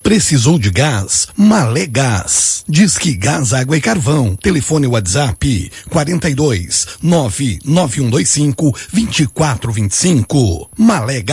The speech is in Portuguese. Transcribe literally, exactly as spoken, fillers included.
Precisou de gás? Malé Gás. Disque Gás, Água e Carvão. Telefone WhatsApp quarenta e dois, nove nove um dois cinco, vinte e quatro vinte e cinco. Malé Gás.